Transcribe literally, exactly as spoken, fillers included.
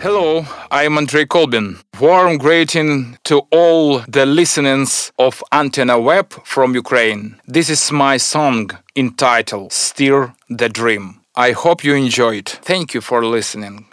Hello, I'm Andrei Kolbin. Warm greeting to all the listeners of Antenna Web from Ukraine. This is my song entitled Steer the Dream. I hope you enjoy it. Thank you for listening.